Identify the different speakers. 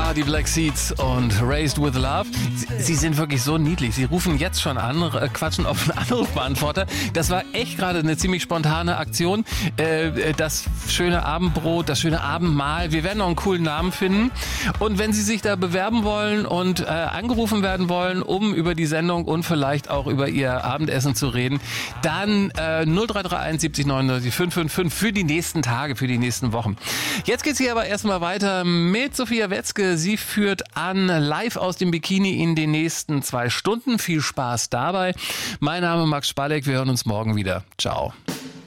Speaker 1: die Black Seeds und Raised with Love. Sie sind wirklich so niedlich. Sie rufen jetzt schon an, quatschen auf einen Anrufbeantworter. Das war echt gerade eine ziemlich spontane Aktion. Das schöne Abendbrot, das schöne Abendmahl. Wir werden noch einen coolen Namen finden. Und wenn Sie sich da bewerben wollen und angerufen werden wollen, um über die Sendung und vielleicht auch über Ihr Abendessen zu reden, dann 0331 70 99 555 für die nächsten Tage, für die nächsten Wochen. Jetzt geht's hier aber erstmal weiter mit Sophia Wetzke. Sie führt an live aus dem Bikini in den nächsten 2 Stunden. Viel Spaß dabei. Mein Name Max Spalleck. Wir hören uns morgen wieder. Ciao.